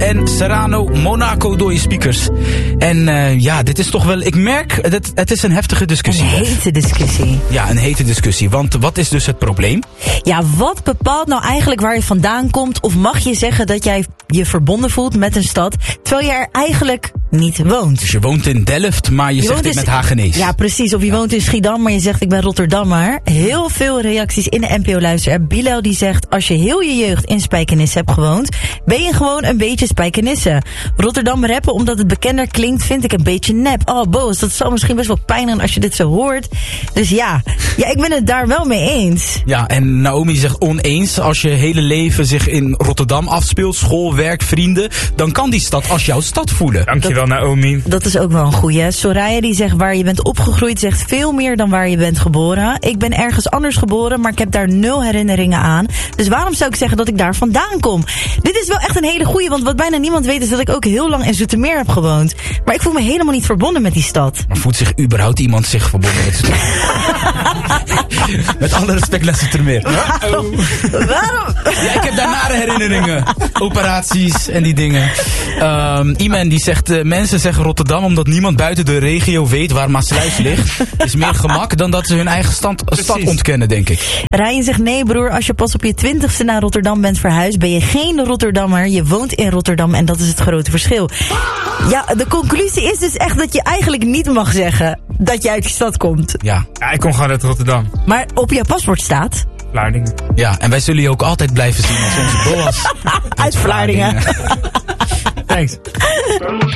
en Serrano Monaco door je speakers. En dit is toch wel... Ik merk, het is een heftige discussie. Een hete discussie. Ja, een hete discussie. Want wat is dus het probleem? Ja, wat bepaalt nou eigenlijk waar je vandaan komt? Of mag je zeggen dat jij je verbonden voelt met een stad, terwijl je er eigenlijk niet woont? Dus je woont in Delft, maar je zegt ik met Hagenees. Ja, precies. Of je woont in Schiedam, maar je zegt ik ben Rotterdammer. Heel veel reacties in de NPO-luisterapp. Bilal die zegt, als je heel je jeugd in Spijkenisse hebt gewoond, ben je gewoon een beetje Spijkenisse. Rotterdam rappen omdat het bekender klinkt, vind ik een beetje nep. Oh, boos, dat zal misschien best wel pijn doen als je dit zo hoort. Dus ja, ik ben het daar wel mee eens. Ja, en Naomi zegt oneens. Als je hele leven zich in Rotterdam afspeelt, school, werk, vrienden, dan kan die stad als jouw stad voelen. Dankjewel, Naomi. Dat is ook wel een goeie. Soraya die zegt, waar je bent opgegroeid zegt veel meer dan waar je bent geboren. Ik ben ergens anders geboren, maar ik heb daar 0 herinneringen aan. Dus waarom zou ik zeggen dat ik daar vandaan kom? Dit is wel echt een hele goeie, want wat bijna niemand weet is dat ik ook heel lang in Zoetermeer heb gewoond. Maar ik voel me helemaal niet verbonden met die stad. Maar voelt zich überhaupt iemand zich verbonden met Zoetermeer? Met alle respect naar Zoetermeer. Waarom? Ja, ik heb daar nare herinneringen. Operaties en die dingen. Iman die zegt, mensen zeggen Rotterdam omdat niemand buiten de regio weet waar Maassluis ligt. Is meer gemak dan dat ze hun eigen stad ontkennen, denk ik. Ryan zegt, nee broer, als je pas op je 20ste naar Rotterdam bent verhuisd, ben je geen Rotterdammer. Je woont in Rotterdam en dat is het grote verschil. Ja, de conclusie is dus echt dat je eigenlijk niet mag zeggen dat je uit die stad komt. Ja, ik kom gewoon uit Rotterdam. Maar op jouw paspoort staat... Vlaardingen. Ja, en wij zullen je ook altijd blijven zien als onze Boas. Uit Vlaardingen. Thanks.